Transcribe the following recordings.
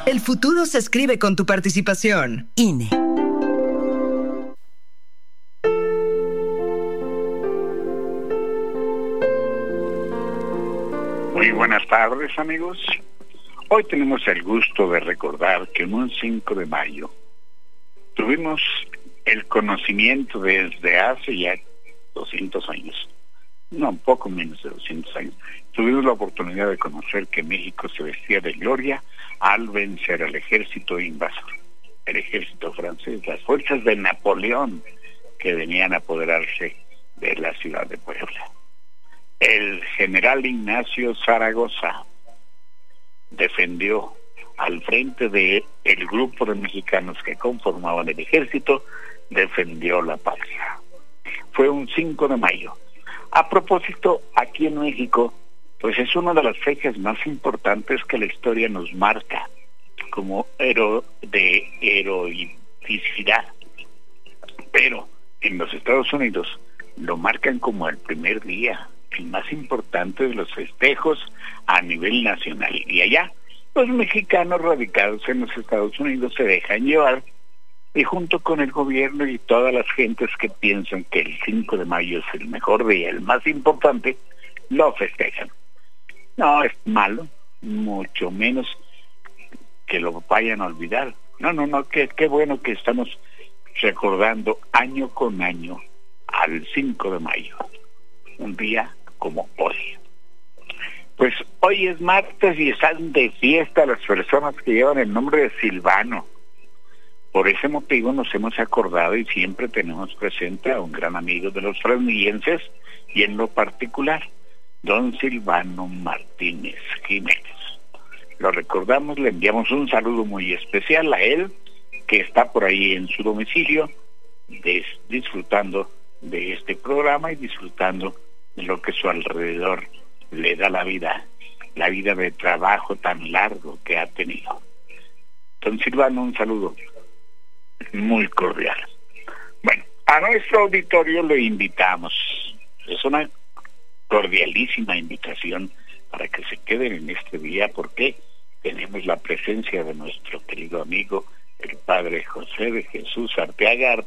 El futuro se escribe con tu participación. INE. Muy buenas tardes, amigos. Hoy tenemos el gusto de recordar que en un 5 de mayo tuvimos el conocimiento desde hace ya 200 años, no, un poco menos de 200 años, tuvimos la oportunidad de conocer que México se vestía de gloria al vencer al ejército invasor, el ejército francés, las fuerzas de Napoleón que venían a apoderarse de la ciudad de Puebla. El general Ignacio Zaragoza defendió al frente de el grupo de mexicanos que conformaban el ejército, defendió la patria. Fue un 5 de mayo. A propósito, aquí en México, pues es una de las fechas más importantes que la historia nos marca como de heroicidad. Pero en los Estados Unidos lo marcan como el primer día, el más importante de los festejos a nivel nacional. Y allá, los mexicanos radicados en los Estados Unidos se dejan llevar y junto con el gobierno y todas las gentes que piensan que el 5 de mayo es el mejor día, el más importante, lo festejan. No es malo, mucho menos que lo vayan a olvidar. No, qué bueno que estamos recordando año con año al 5 de mayo, un día como hoy. Pues hoy es martes y están de fiesta las personas que llevan el nombre de Silvano. Por ese motivo nos hemos acordado y siempre tenemos presente a un gran amigo de los fresnillenses y en lo particular, don Silvano Martínez Jiménez. Lo recordamos, le enviamos un saludo muy especial a él, que está por ahí en su domicilio, disfrutando de este programa y disfrutando de lo que su alrededor le da la vida de trabajo tan largo que ha tenido. Don Silvano, un saludo muy cordial. Bueno, a nuestro auditorio le invitamos, es una cordialísima invitación para que se queden en este día, porque tenemos la presencia de nuestro querido amigo, el Padre José de Jesús Arteaga.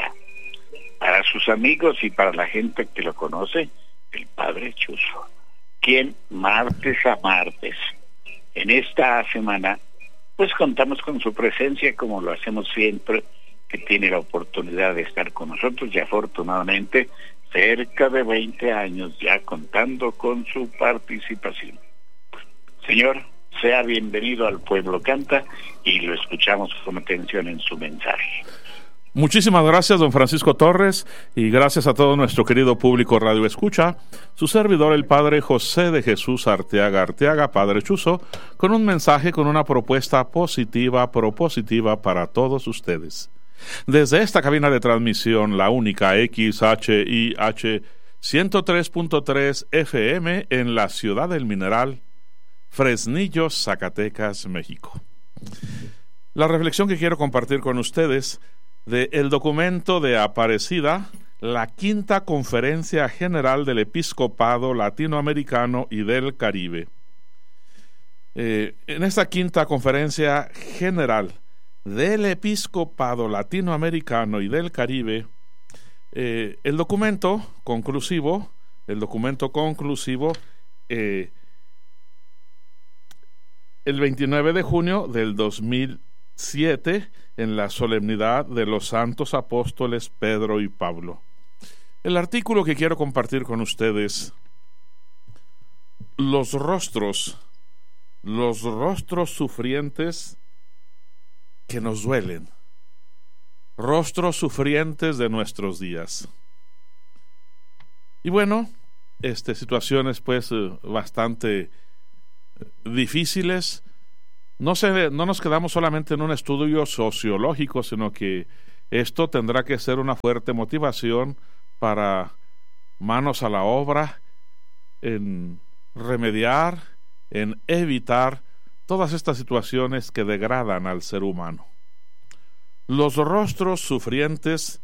Para sus amigos y para la gente que lo conoce, el Padre Chuzo, quien martes a martes, en esta semana, pues contamos con su presencia como lo hacemos siempre, que tiene la oportunidad de estar con nosotros y afortunadamente cerca de 20 años ya contando con su participación. Señor, sea bienvenido al Pueblo Canta y lo escuchamos con atención en su mensaje. Muchísimas gracias, don Francisco Torres, y gracias a todo nuestro querido público Radio Escucha. Su servidor, el Padre José de Jesús Arteaga, Padre Chuzo, con un mensaje, con una propuesta propositiva para todos ustedes. Desde esta cabina de transmisión, la única XHIH 103.3 FM en la ciudad del Mineral, Fresnillo, Zacatecas, México. La reflexión que quiero compartir con ustedes del documento de Aparecida, la Quinta Conferencia General del Episcopado Latinoamericano y del Caribe. En esta Quinta Conferencia General del Episcopado Latinoamericano y del Caribe, el documento conclusivo, el 29 de junio del 2007, en la solemnidad de los santos apóstoles Pedro y Pablo. El artículo que quiero compartir con ustedes: los rostros sufrientes que nos duelen, rostros sufrientes de nuestros días. Y bueno, situaciones pues bastante difíciles. No nos quedamos solamente en un estudio sociológico, sino que esto tendrá que ser una fuerte motivación para manos a la obra en remediar, en evitar todas estas situaciones que degradan al ser humano. Los rostros sufrientes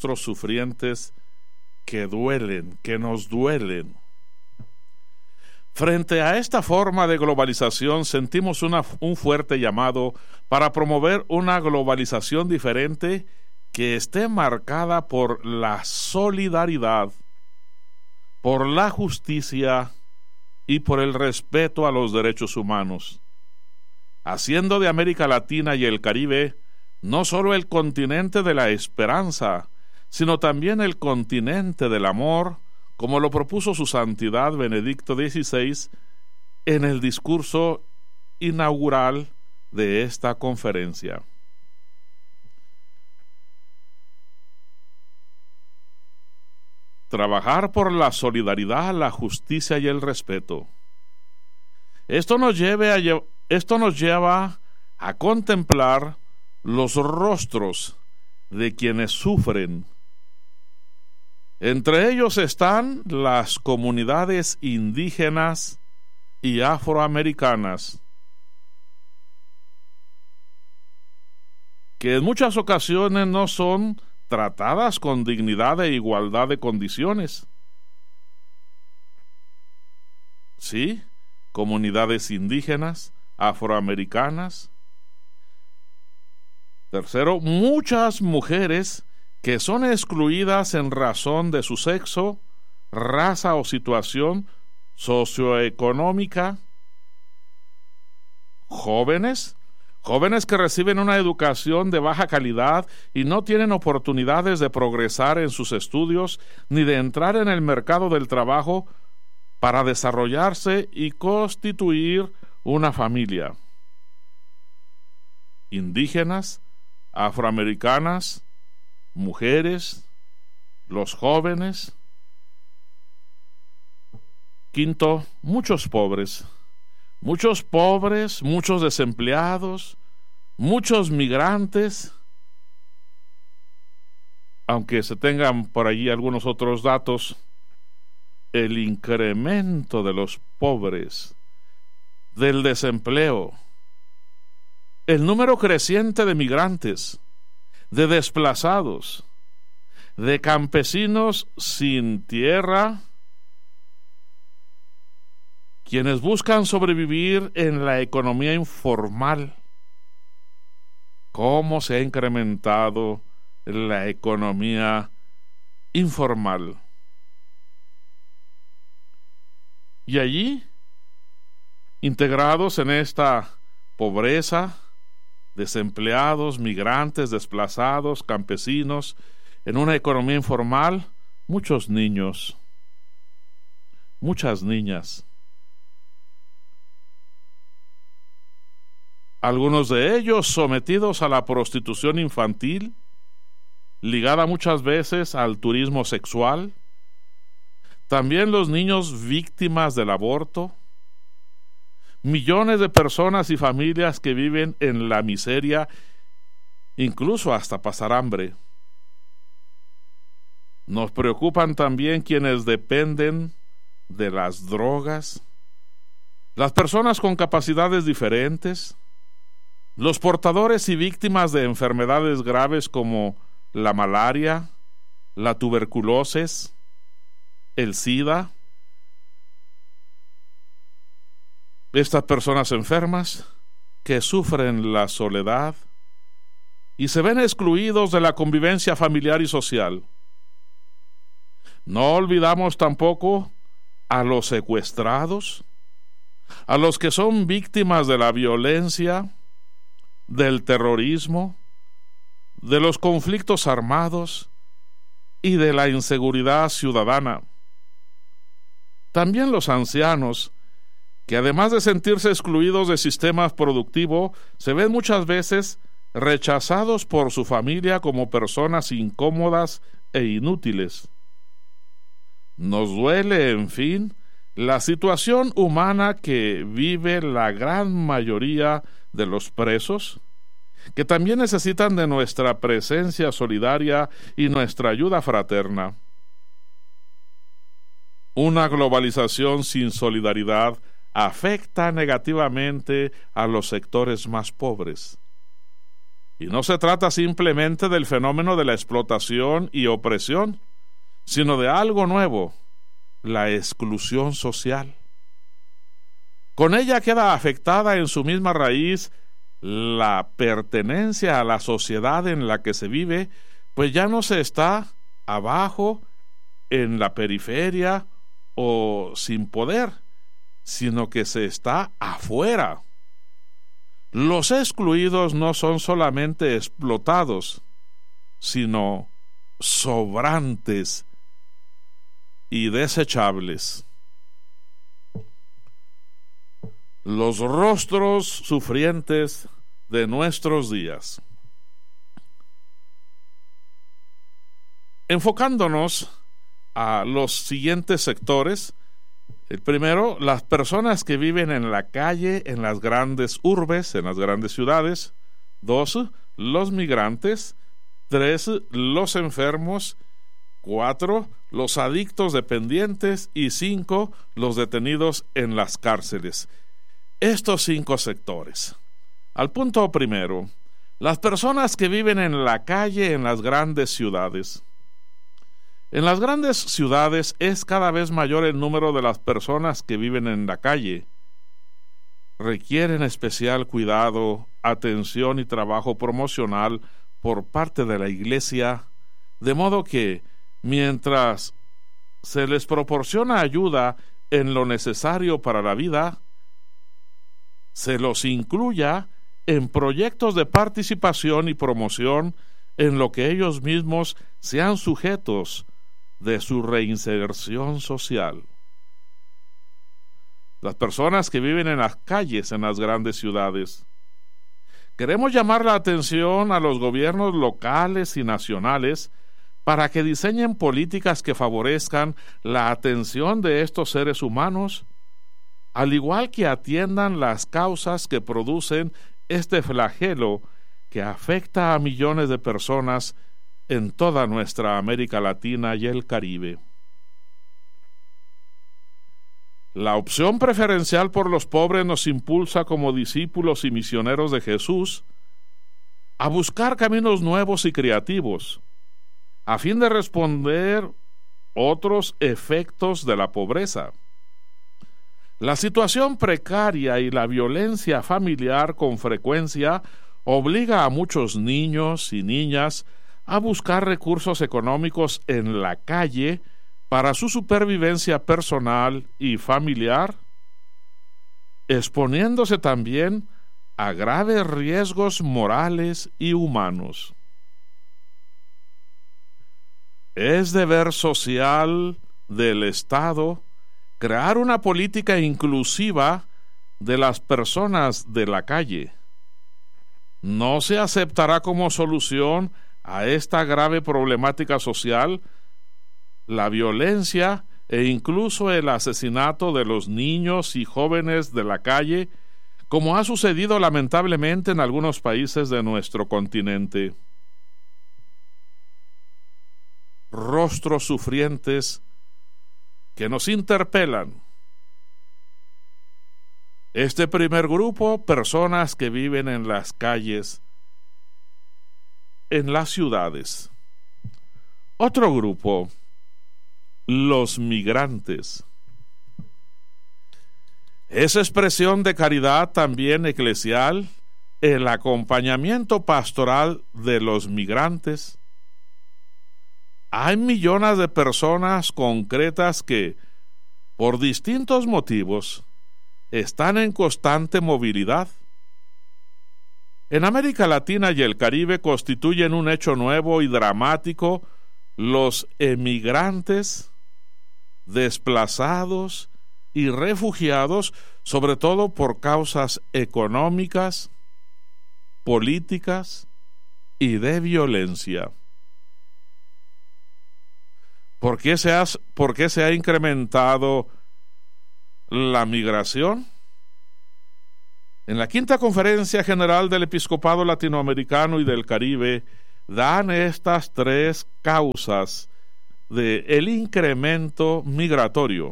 que duelen, que nos duelen. Frente a esta forma de globalización, sentimos un fuerte llamado para promover una globalización diferente que esté marcada por la solidaridad, por la justicia y por el respeto a los derechos humanos, haciendo de América Latina y el Caribe no solo el continente de la esperanza, sino también el continente del amor, como lo propuso su Santidad Benedicto XVI en el discurso inaugural de esta conferencia. Trabajar por la solidaridad, la justicia y el respeto. Esto nos lleva a contemplar los rostros de quienes sufren. Entre ellos están las comunidades indígenas y afroamericanas, que en muchas ocasiones no son tratadas con dignidad e igualdad de condiciones. Sí, comunidades indígenas, afroamericanas. Tercero, muchas mujeres que son excluidas en razón de su sexo, raza o situación socioeconómica. Jóvenes que reciben una educación de baja calidad y no tienen oportunidades de progresar en sus estudios ni de entrar en el mercado del trabajo para desarrollarse y constituir una familia. Indígenas, afroamericanas, mujeres, los jóvenes. Quinto, muchos pobres, muchos desempleados, muchos migrantes, aunque se tengan por allí algunos otros datos. El incremento de los pobres, del desempleo, el número creciente de migrantes, de desplazados, de campesinos sin tierra, quienes buscan sobrevivir en la economía informal. ¿Cómo se ha incrementado la economía informal? Y allí, integrados en esta pobreza, desempleados, migrantes, desplazados, campesinos, en una economía informal, muchos niños, muchas niñas. Algunos de ellos sometidos a la prostitución infantil, ligada muchas veces al turismo sexual. También los niños víctimas del aborto. Millones de personas y familias que viven en la miseria, incluso hasta pasar hambre. Nos preocupan también quienes dependen de las drogas, las personas con capacidades diferentes, los portadores y víctimas de enfermedades graves como la malaria, la tuberculosis, el SIDA. Estas personas enfermas que sufren la soledad y se ven excluidos de la convivencia familiar y social. No olvidamos tampoco a los secuestrados, a los que son víctimas de la violencia, del terrorismo, de los conflictos armados y de la inseguridad ciudadana. También los ancianos, que además de sentirse excluidos del sistema productivo, se ven muchas veces rechazados por su familia como personas incómodas e inútiles. Nos duele, en fin, la situación humana que vive la gran mayoría de los presos, que también necesitan de nuestra presencia solidaria y nuestra ayuda fraterna. Una globalización sin solidaridad afecta negativamente a los sectores más pobres. Y no se trata simplemente del fenómeno de la explotación y opresión, sino de algo nuevo, la exclusión social. Con ella queda afectada en su misma raíz la pertenencia a la sociedad en la que se vive, pues ya no se está abajo, en la periferia o sin poder, sino que se está afuera. Los excluidos no son solamente explotados, sino sobrantes y desechables. Los rostros sufrientes de nuestros días. Enfocándonos a los siguientes sectores. El primero, las personas que viven en la calle, en las grandes urbes, en las grandes ciudades. 2, los migrantes. 3, los enfermos. 4, los adictos dependientes. Y 5, los detenidos en las cárceles. Estos 5 sectores. Al punto primero, las personas que viven en la calle, en las grandes ciudades. En las grandes ciudades es cada vez mayor el número de las personas que viven en la calle. Requieren especial cuidado, atención y trabajo promocional por parte de la Iglesia, de modo que, mientras se les proporciona ayuda en lo necesario para la vida, se los incluya en proyectos de participación y promoción en lo que ellos mismos sean sujetos de su reinserción social. Las personas que viven en las calles en las grandes ciudades. Queremos llamar la atención a los gobiernos locales y nacionales para que diseñen políticas que favorezcan la atención de estos seres humanos, al igual que atiendan las causas que producen este flagelo que afecta a millones de personas en toda nuestra América Latina y el Caribe. La opción preferencial por los pobres nos impulsa como discípulos y misioneros de Jesús a buscar caminos nuevos y creativos, a fin de responder otros efectos de la pobreza. La situación precaria y la violencia familiar con frecuencia obliga a muchos niños y niñas a buscar recursos económicos en la calle para su supervivencia personal y familiar, exponiéndose también a graves riesgos morales y humanos. Es deber social del Estado crear una política inclusiva de las personas de la calle. No se aceptará como solución a esta grave problemática social la violencia e incluso el asesinato de los niños y jóvenes de la calle, como ha sucedido lamentablemente en algunos países de nuestro continente. Rostros sufrientes que nos interpelan. Este primer grupo, personas que viven en las calles, en las ciudades. Otro grupo, los migrantes. Es expresión de caridad también eclesial el acompañamiento pastoral de los migrantes. Hay millones de personas concretas que, por distintos motivos, están en constante movilidad. En América Latina y el Caribe constituyen un hecho nuevo y dramático los emigrantes, desplazados y refugiados, sobre todo por causas económicas, políticas y de violencia. ¿Por qué se ha incrementado la migración? En la Quinta Conferencia General del Episcopado Latinoamericano y del Caribe dan estas 3 causas del incremento migratorio.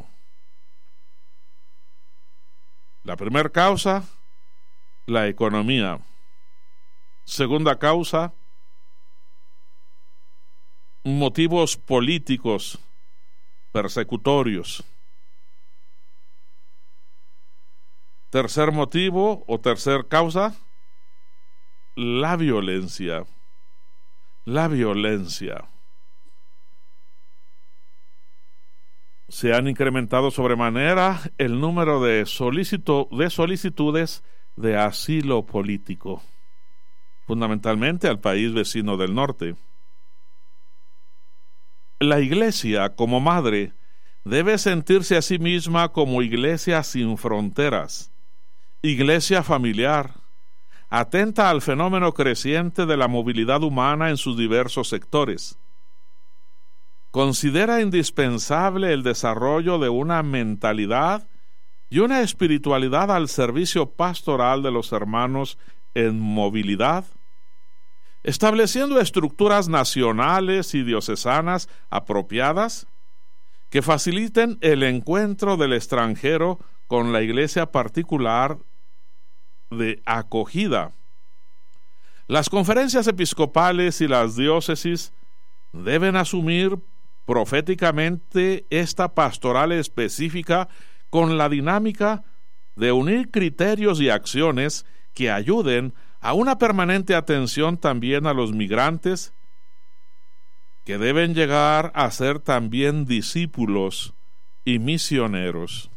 La primera causa, la economía. Segunda causa, motivos políticos persecutorios. Tercer motivo o tercer causa, la violencia. La violencia. Se han incrementado sobremanera el número de solicitudes de asilo político, fundamentalmente al país vecino del norte. La Iglesia, como madre, debe sentirse a sí misma como iglesia sin fronteras, iglesia familiar, atenta al fenómeno creciente de la movilidad humana en sus diversos sectores. Considera indispensable el desarrollo de una mentalidad y una espiritualidad al servicio pastoral de los hermanos en movilidad, estableciendo estructuras nacionales y diocesanas apropiadas que faciliten el encuentro del extranjero con la iglesia particular de acogida. Las conferencias episcopales y las diócesis deben asumir proféticamente esta pastoral específica con la dinámica de unir criterios y acciones que ayuden a una permanente atención también a los migrantes, que deben llegar a ser también discípulos y misioneros.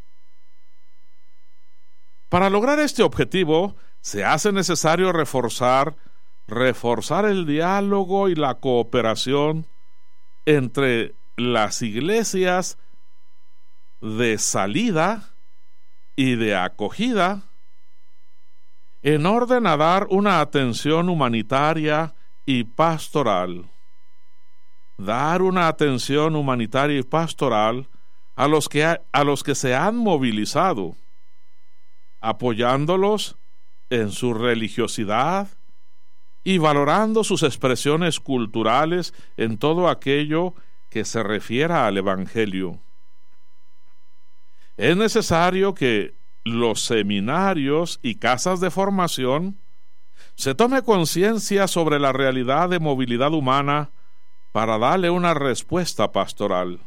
Para lograr este objetivo, se hace necesario reforzar el diálogo y la cooperación entre las iglesias de salida y de acogida, en orden a dar una atención humanitaria y pastoral. Dar una atención humanitaria y pastoral a los que se han movilizado, apoyándolos en su religiosidad y valorando sus expresiones culturales en todo aquello que se refiera al Evangelio. Es necesario que los seminarios y casas de formación se tome conciencia sobre la realidad de movilidad humana para darle una respuesta pastoral.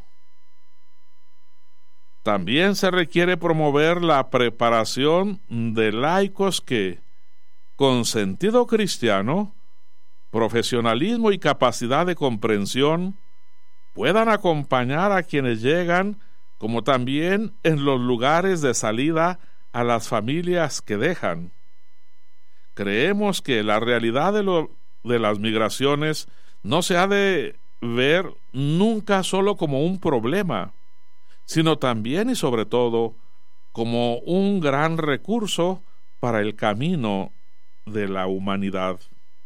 También se requiere promover la preparación de laicos que, con sentido cristiano, profesionalismo y capacidad de comprensión, puedan acompañar a quienes llegan, como también en los lugares de salida a las familias que dejan. Creemos que la realidad de las migraciones no se ha de ver nunca solo como un problema, sino también y sobre todo como un gran recurso para el camino de la humanidad.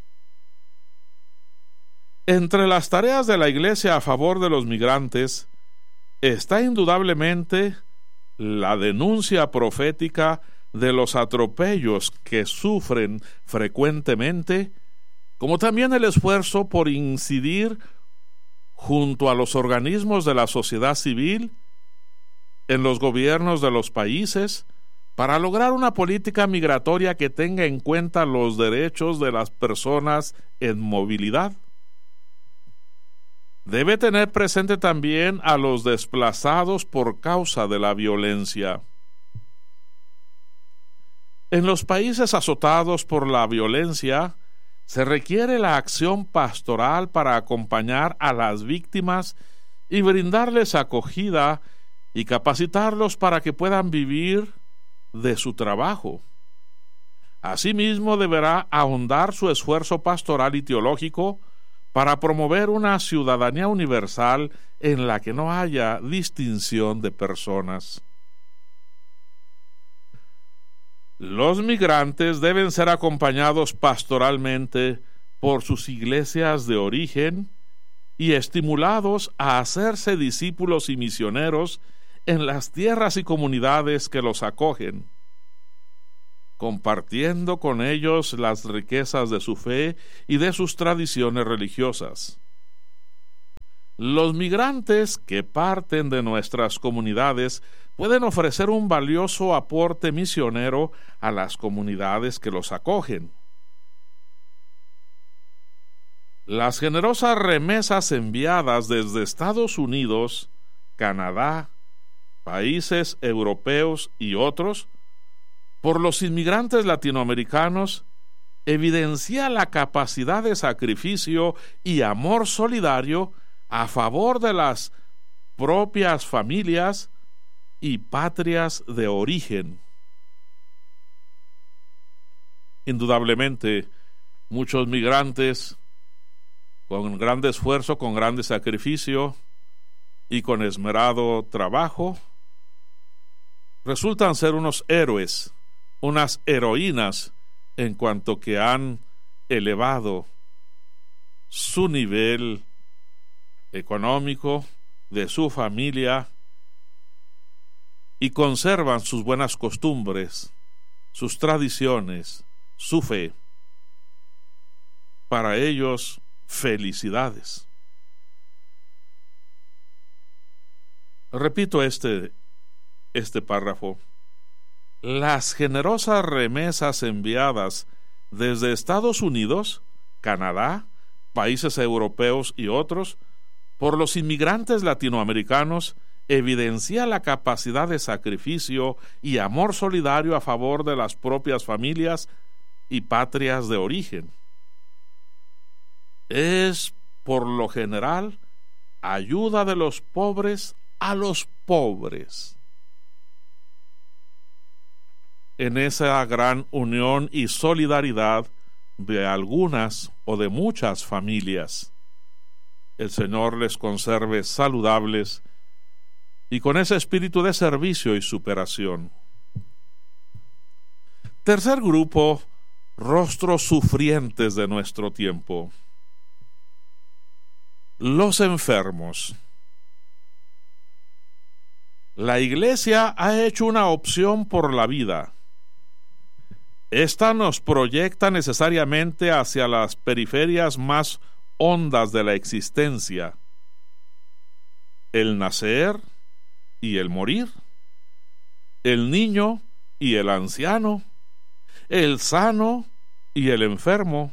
Entre las tareas de la Iglesia a favor de los migrantes está indudablemente la denuncia profética de los atropellos que sufren frecuentemente, como también el esfuerzo por incidir junto a los organismos de la sociedad civil en los gobiernos de los países para lograr una política migratoria que tenga en cuenta los derechos de las personas en movilidad. Debe tener presente también a los desplazados por causa de la violencia. En los países azotados por la violencia, se requiere la acción pastoral para acompañar a las víctimas y brindarles acogida y capacitarlos para que puedan vivir de su trabajo. Asimismo, deberá ahondar su esfuerzo pastoral y teológico para promover una ciudadanía universal en la que no haya distinción de personas. Los migrantes deben ser acompañados pastoralmente por sus iglesias de origen y estimulados a hacerse discípulos y misioneros en las tierras y comunidades que los acogen, compartiendo con ellos las riquezas de su fe y de sus tradiciones religiosas. Los migrantes que parten de nuestras comunidades pueden ofrecer un valioso aporte misionero a las comunidades que los acogen. Las generosas remesas enviadas desde Estados Unidos, Canadá, países europeos y otros por los inmigrantes latinoamericanos evidencia la capacidad de sacrificio y amor solidario a favor de las propias familias y patrias de origen. Indudablemente, muchos migrantes, con gran esfuerzo, con grande sacrificio y con esmerado trabajo, resultan ser unos héroes, unas heroínas, en cuanto que han elevado su nivel económico, de su familia, y conservan sus buenas costumbres, sus tradiciones, su fe. Para ellos, felicidades. Repito este párrafo. Las generosas remesas enviadas desde Estados Unidos, Canadá, países europeos y otros, por los inmigrantes latinoamericanos, evidencia la capacidad de sacrificio y amor solidario a favor de las propias familias y patrias de origen. Es, por lo general, ayuda de los pobres a los pobres. En esa gran unión y solidaridad de algunas o de muchas familias, el Señor les conserve saludables y con ese espíritu de servicio y superación. Tercer grupo, rostros sufrientes de nuestro tiempo. Los enfermos. La Iglesia ha hecho una opción por la vida. Esta nos proyecta necesariamente hacia las periferias más hondas de la existencia: el nacer y el morir, el niño y el anciano, el sano y el enfermo.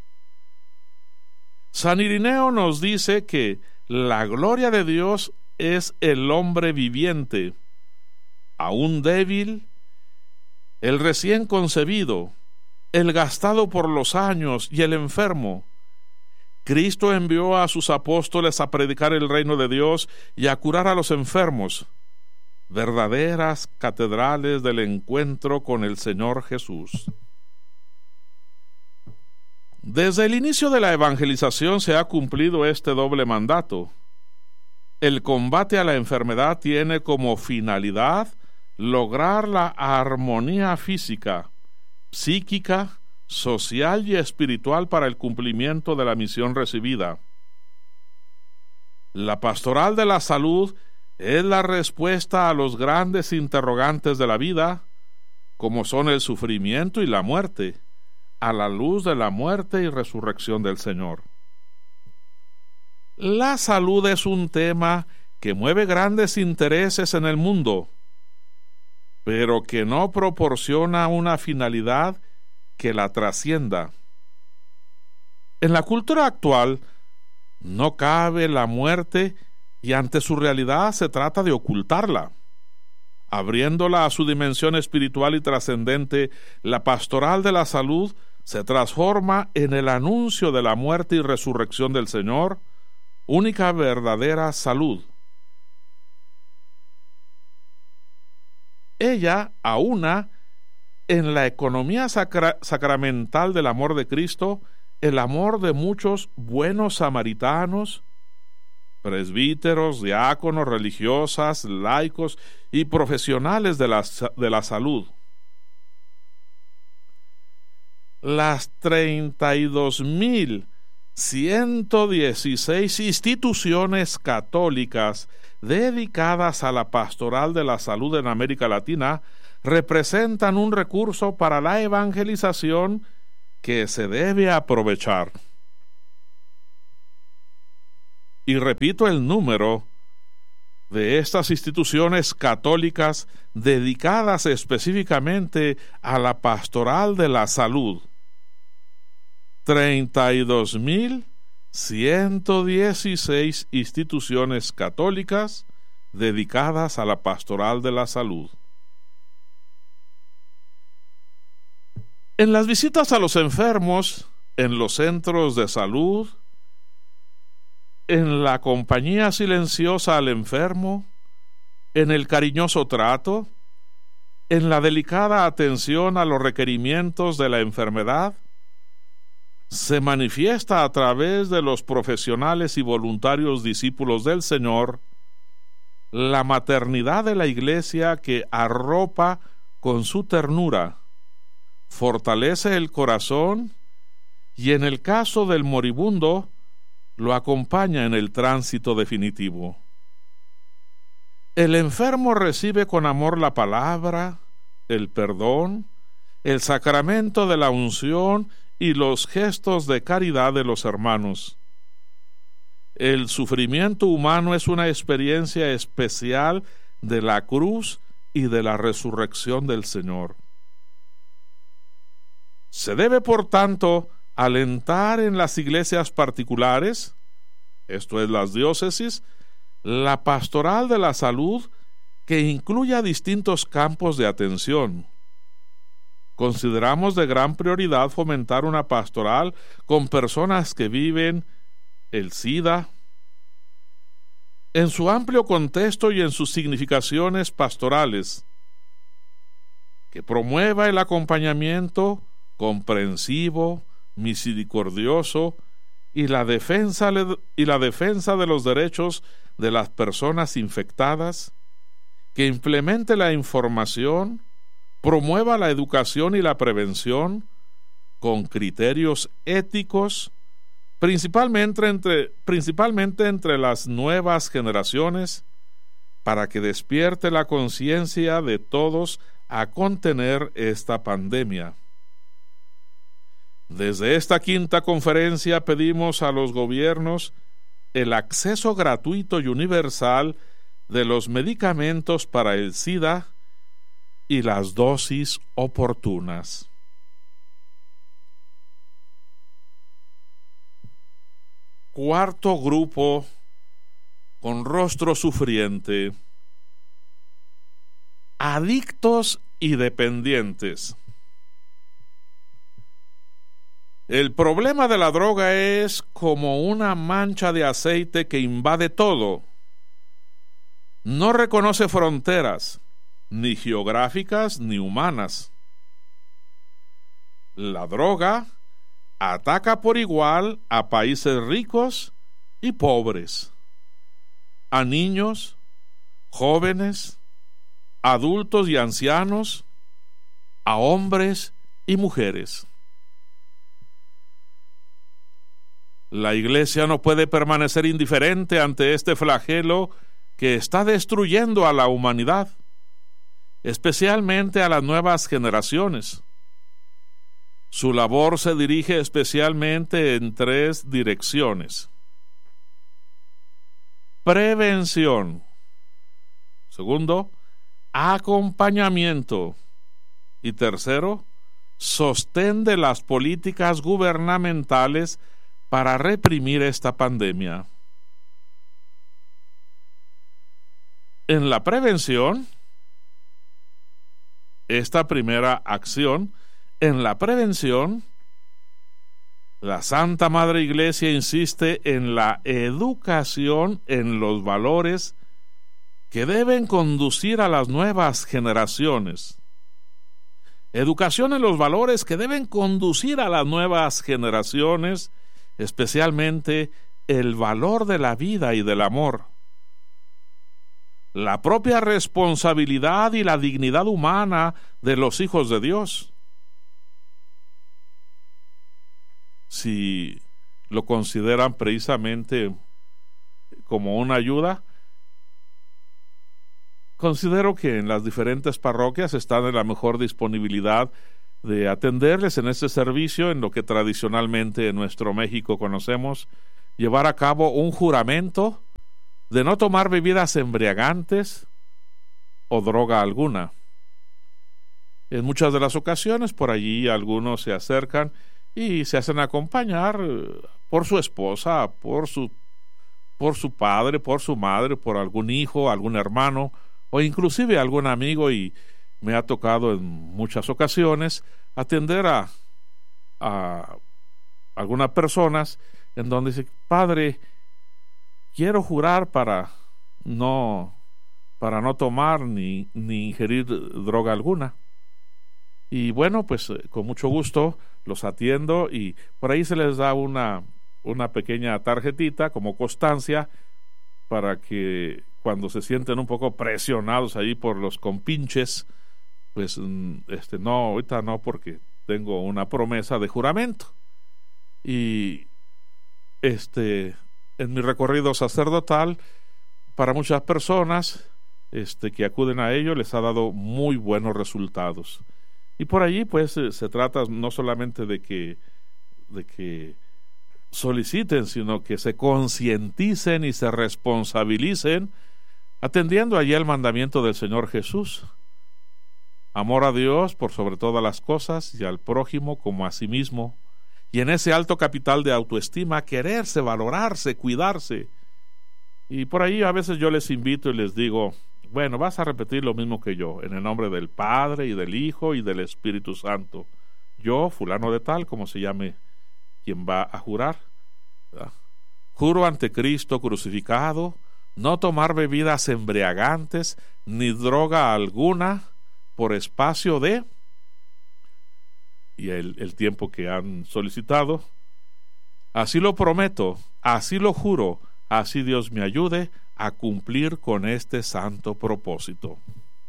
San Irineo nos dice que la gloria de Dios es el hombre viviente, aún débil, el recién concebido, el gastado por los años y el enfermo. Cristo envió a sus apóstoles a predicar el reino de Dios y a curar a los enfermos, verdaderas catedrales del encuentro con el Señor Jesús. Desde el inicio de la evangelización se ha cumplido este doble mandato. El combate a la enfermedad tiene como finalidad lograr la armonía física, psíquica, social y espiritual para el cumplimiento de la misión recibida. La pastoral de la salud es la respuesta a los grandes interrogantes de la vida, como son el sufrimiento y la muerte, a la luz de la muerte y resurrección del Señor. La salud es un tema que mueve grandes intereses en el mundo, pero que no proporciona una finalidad que la trascienda. En la cultura actual no cabe la muerte y ante su realidad se trata de ocultarla. Abriéndola a su dimensión espiritual y trascendente, la pastoral de la salud se transforma en el anuncio de la muerte y resurrección del Señor, única verdadera salud. Ella aúna en la economía sacramental del amor de Cristo el amor de muchos buenos samaritanos, presbíteros, diáconos, religiosas, laicos y profesionales de la salud. Las 32.116 instituciones católicas dedicadas a la pastoral de la salud en América Latina representan un recurso para la evangelización que se debe aprovechar. Y repito el número de estas instituciones católicas dedicadas específicamente a la pastoral de la salud: 32.116 instituciones católicas dedicadas a la pastoral de la salud. En las visitas a los enfermos, en los centros de salud, en la compañía silenciosa al enfermo, en el cariñoso trato, en la delicada atención a los requerimientos de la enfermedad, se manifiesta a través de los profesionales y voluntarios discípulos del Señor la maternidad de la Iglesia, que arropa con su ternura, fortalece el corazón y, en el caso del moribundo, lo acompaña en el tránsito definitivo. El enfermo recibe con amor la palabra, el perdón, el sacramento de la unción y los gestos de caridad de los hermanos. El sufrimiento humano es una experiencia especial de la cruz y de la resurrección del Señor. Se debe, por tanto, alentar en las iglesias particulares, esto es, las diócesis, la pastoral de la salud, que incluya distintos campos de atención. Consideramos de gran prioridad fomentar una pastoral con personas que viven el SIDA, en su amplio contexto y en sus significaciones pastorales, que promueva el acompañamiento comprensivo, misericordioso y la defensa de los derechos de las personas infectadas, que implemente la información, promueva la educación y la prevención con criterios éticos, principalmente entre las nuevas generaciones, para que despierte la conciencia de todos a contener esta pandemia. Desde esta quinta conferencia pedimos a los gobiernos el acceso gratuito y universal de los medicamentos para el SIDA y las dosis oportunas. Cuarto grupo con rostro sufriente: adictos y dependientes. El problema de la droga es como una mancha de aceite que invade todo. No reconoce fronteras, ni geográficas ni humanas. La droga ataca por igual a países ricos y pobres, a niños, jóvenes, adultos y ancianos, a hombres y mujeres. La Iglesia no puede permanecer indiferente ante este flagelo que está destruyendo a la humanidad, especialmente a las nuevas generaciones. Su labor se dirige especialmente en tres direcciones: prevención. Segundo, acompañamiento. Y tercero, sostén de las políticas gubernamentales para reprimir esta pandemia. En la prevención, esta primera acción, en la prevención, la Santa Madre Iglesia insiste en la educación en los valores que deben conducir a las nuevas generaciones. Educación en los valores que deben conducir a las nuevas generaciones, especialmente el valor de la vida y del amor, la propia responsabilidad y la dignidad humana de los hijos de Dios. Si lo consideran precisamente como una ayuda, considero que en las diferentes parroquias están en la mejor disponibilidad de atenderles en este servicio, en lo que tradicionalmente en nuestro México conocemos, llevar a cabo un juramento de no tomar bebidas embriagantes o droga alguna. En muchas de las ocasiones por allí algunos se acercan y se hacen acompañar por su esposa, por su padre, por su madre, por algún hijo, algún hermano o inclusive algún amigo, y me ha tocado en muchas ocasiones atender a algunas personas en donde dice: padre, quiero jurar para no tomar ni ingerir droga alguna. Y bueno, pues con mucho gusto los atiendo, y por ahí se les da una pequeña tarjetita como constancia para que cuando se sienten un poco presionados ahí por los compinches, pues no, ahorita no, porque tengo una promesa de juramento. Y en mi recorrido sacerdotal, para muchas personas que acuden a ello, les ha dado muy buenos resultados. Y por allí pues se trata no solamente de que soliciten, sino que se concienticen y se responsabilicen, atendiendo allí al mandamiento del Señor Jesús: amor a Dios por sobre todas las cosas y al prójimo como a sí mismo. Y en ese alto capital de autoestima, quererse, valorarse, cuidarse. Y por ahí a veces yo les invito y les digo: bueno, vas a repetir lo mismo que yo, en el nombre del Padre y del Hijo y del Espíritu Santo. Yo, fulano de tal, como se llame quien va a jurar, ¿verdad? Juro ante Cristo crucificado no tomar bebidas embriagantes ni droga alguna por espacio de, y el tiempo que han solicitado. Así lo prometo, así lo juro, así Dios me ayude a cumplir con este santo propósito.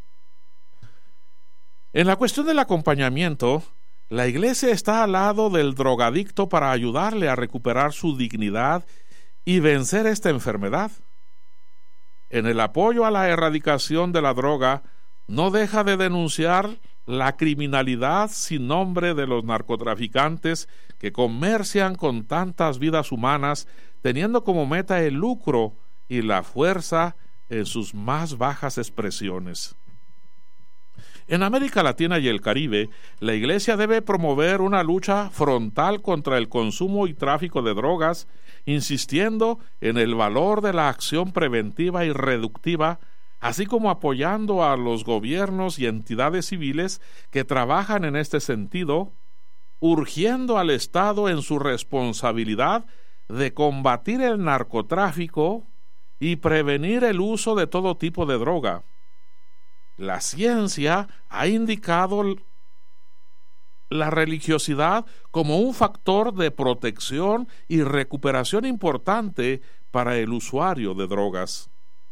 En la cuestión del acompañamiento, la Iglesia está al lado del drogadicto para ayudarle a recuperar su dignidad y vencer esta enfermedad. En el apoyo a la erradicación de la droga, no deja de denunciar la criminalidad sin nombre de los narcotraficantes que comercian con tantas vidas humanas, teniendo como meta el lucro y la fuerza en sus más bajas expresiones. En América Latina y el Caribe, la Iglesia debe promover una lucha frontal contra el consumo y tráfico de drogas, insistiendo en el valor de la acción preventiva y reductiva, así como apoyando a los gobiernos y entidades civiles que trabajan en este sentido, urgiendo al Estado en su responsabilidad de combatir el narcotráfico y prevenir el uso de todo tipo de droga. La ciencia ha indicado la religiosidad como un factor de protección y recuperación importante para el usuario de drogas.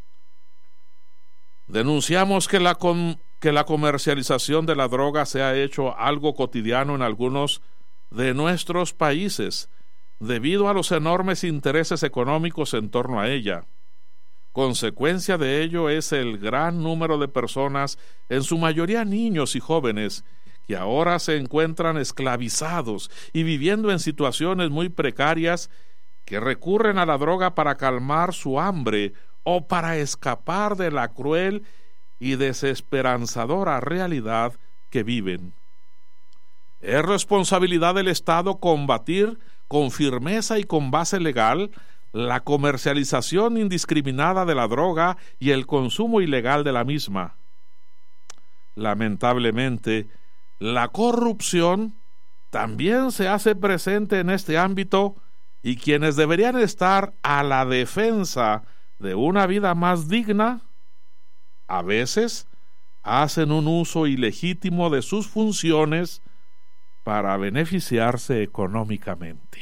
Denunciamos que la comercialización de la droga se ha hecho algo cotidiano en algunos de nuestros países, debido a los enormes intereses económicos en torno a ella. Consecuencia de ello es el gran número de personas, en su mayoría niños y jóvenes, que ahora se encuentran esclavizados y viviendo en situaciones muy precarias, que recurren a la droga para calmar su hambre o para escapar de la cruel y desesperanzadora realidad que viven. Es responsabilidad del Estado combatir con firmeza y con base legal la comercialización indiscriminada de la droga y el consumo ilegal de la misma. Lamentablemente, la corrupción también se hace presente en este ámbito, y quienes deberían estar a la defensa de una vida más digna, a veces hacen un uso ilegítimo de sus funciones para beneficiarse económicamente.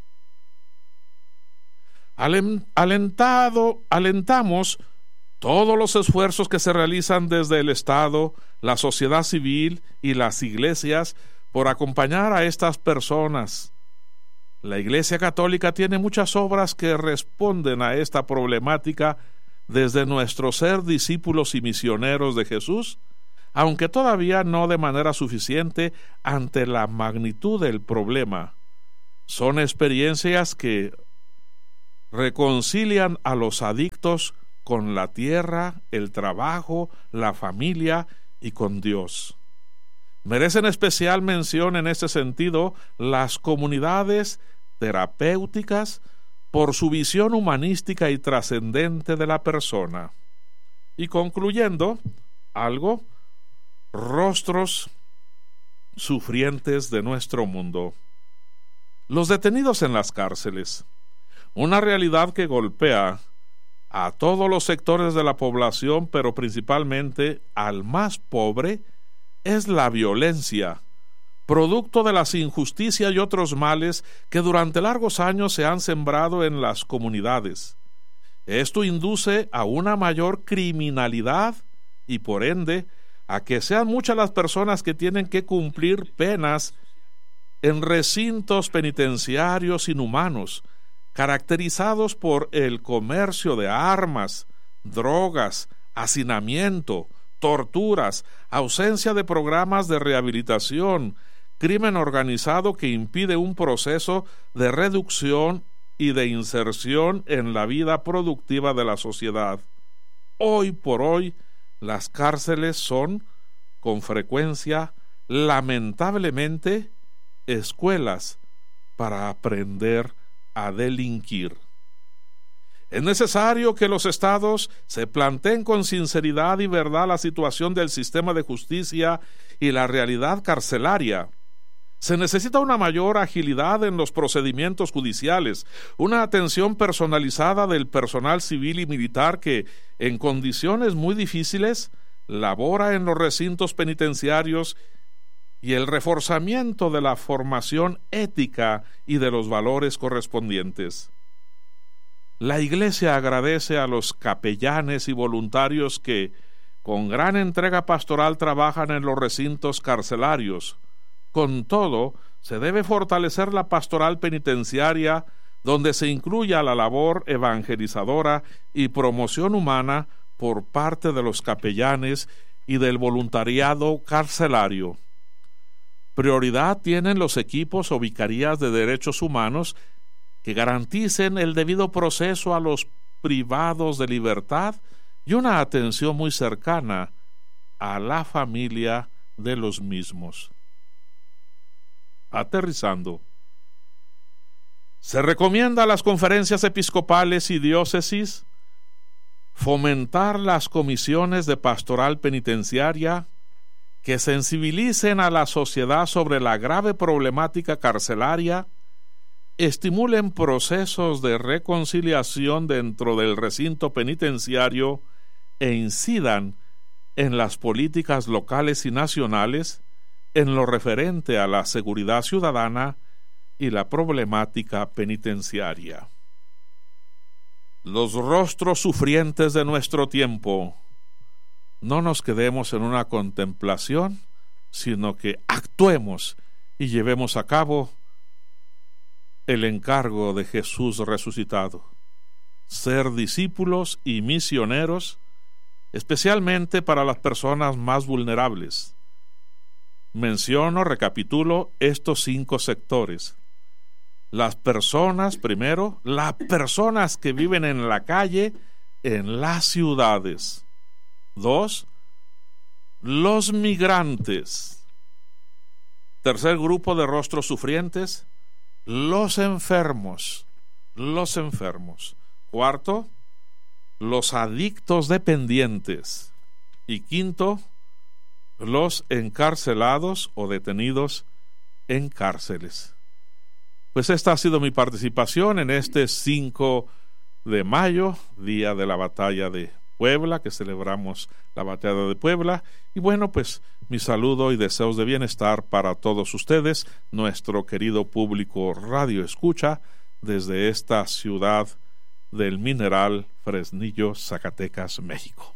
Alentamos todos los esfuerzos que se realizan desde el Estado, la sociedad civil y las iglesias por acompañar a estas personas. La Iglesia Católica tiene muchas obras que responden a esta problemática desde nuestro ser discípulos y misioneros de Jesús, aunque todavía no de manera suficiente ante la magnitud del problema. Son experiencias que reconcilian a los adictos con la tierra, el trabajo, la familia y con Dios. Merecen especial mención en este sentido las comunidades terapéuticas por su visión humanística y trascendente de la persona. Y concluyendo, rostros sufrientes de nuestro mundo. Los detenidos en las cárceles, una realidad que golpea a todos los sectores de la población, pero principalmente al más pobre, es la violencia, producto de las injusticias y otros males que durante largos años se han sembrado en las comunidades. Esto induce a una mayor criminalidad y por ende a que sean muchas las personas que tienen que cumplir penas en recintos penitenciarios inhumanos, caracterizados por el comercio de armas, drogas, hacinamiento, torturas, ausencia de programas de rehabilitación, crimen organizado que impide un proceso de reducción y de inserción en la vida productiva de la sociedad. Hoy por hoy, las cárceles son, con frecuencia, lamentablemente, escuelas para aprender a delinquir. Es necesario que los estados se planteen con sinceridad y verdad la situación del sistema de justicia y la realidad carcelaria. Se necesita una mayor agilidad en los procedimientos judiciales, una atención personalizada del personal civil y militar que, en condiciones muy difíciles, labora en los recintos penitenciarios, y el reforzamiento de la formación ética y de los valores correspondientes. La Iglesia agradece a los capellanes y voluntarios que, con gran entrega pastoral, trabajan en los recintos carcelarios. Con todo, se debe fortalecer la pastoral penitenciaria, donde se incluya la labor evangelizadora y promoción humana por parte de los capellanes y del voluntariado carcelario. Prioridad tienen los equipos o vicarías de derechos humanos que garanticen el debido proceso a los privados de libertad y una atención muy cercana a la familia de los mismos. Aterrizando. Se recomienda a las conferencias episcopales y diócesis fomentar las comisiones de pastoral penitenciaria que sensibilicen a la sociedad sobre la grave problemática carcelaria, estimulen procesos de reconciliación dentro del recinto penitenciario e incidan en las políticas locales y nacionales en lo referente a la seguridad ciudadana y la problemática penitenciaria. Los rostros sufrientes de nuestro tiempo. No nos quedemos en una contemplación, sino que actuemos y llevemos a cabo el encargo de Jesús resucitado. Ser discípulos y misioneros, especialmente para las personas más vulnerables. Recapitulo estos 5 sectores. Las personas, primero, las personas que viven en la calle, en las ciudades. 2, los migrantes. Tercer grupo de rostros sufrientes, los enfermos. Cuarto, los adictos dependientes. Y quinto, los encarcelados o detenidos en cárceles. Pues esta ha sido mi participación en este 5 de mayo, día de la batalla de Puebla, que celebramos la batalla de Puebla. Y bueno, pues mi saludo y deseos de bienestar para todos ustedes, nuestro querido público radio escucha, desde esta ciudad del mineral, Fresnillo, Zacatecas, México.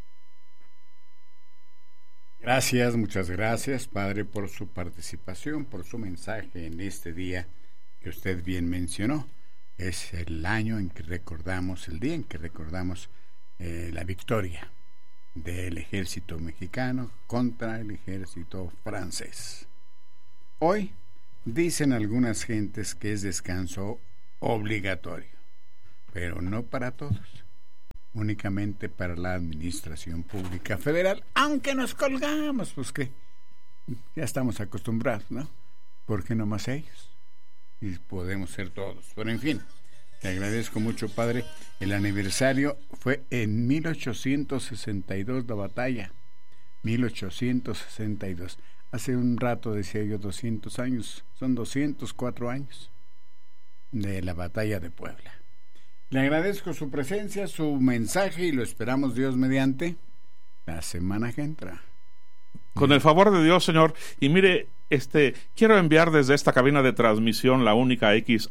Gracias, muchas gracias, Padre, por su participación, por su mensaje en este día que usted bien mencionó. Es el año en que recordamos, el día en que recordamos la victoria del ejército mexicano contra el ejército francés. Hoy dicen algunas gentes que es descanso obligatorio, pero no para todos, únicamente para la Administración Pública Federal, aunque nos colgamos, pues que ya estamos acostumbrados, ¿no? ¿Por qué no más ellos? Y podemos ser todos, pero en fin. Te agradezco mucho, Padre. El aniversario fue en 1862 la batalla. 1862. Hace un rato decía yo 200 años, son 204 años de la batalla de Puebla. Le agradezco su presencia, su mensaje y lo esperamos, Dios mediante, la semana que entra. Con el favor de Dios, señor. Y mire, quiero enviar desde esta cabina de transmisión, la única XHIH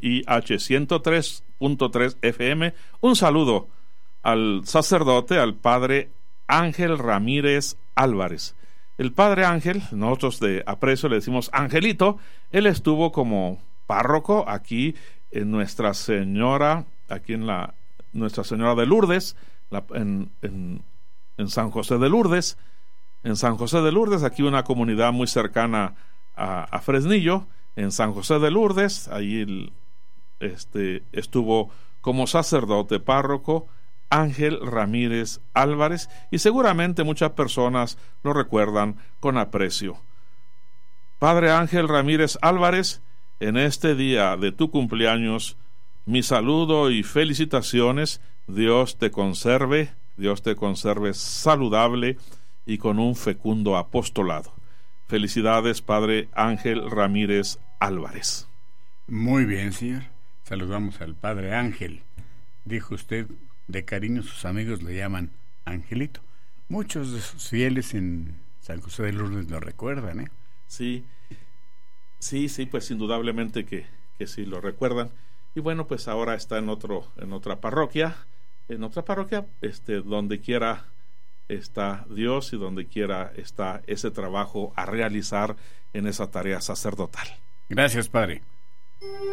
103.3 FM, un saludo al sacerdote, al padre Ángel Ramírez Álvarez. El padre Ángel, nosotros de aprecio le decimos Angelito, él estuvo como párroco aquí en Nuestra Señora, aquí en Nuestra Señora de Lourdes, en San José de Lourdes. En San José de Lourdes, aquí una comunidad muy cercana a Fresnillo, en San José de Lourdes, allí estuvo como sacerdote párroco Ángel Ramírez Álvarez, y seguramente muchas personas lo recuerdan con aprecio. Padre Ángel Ramírez Álvarez, en este día de tu cumpleaños, mi saludo y felicitaciones. Dios te conserve saludable y con un fecundo apostolado. Felicidades, Padre Ángel Ramírez Álvarez. Muy bien, señor. Saludamos al Padre Ángel. Dijo usted, de cariño sus amigos le llaman Angelito. Muchos de sus fieles en San José de Lourdes lo recuerdan, ¿eh? Sí, pues indudablemente que sí lo recuerdan. Y bueno, pues ahora está en otra parroquia, donde quiera está Dios y donde quiera está ese trabajo a realizar en esa tarea sacerdotal. Gracias, Padre.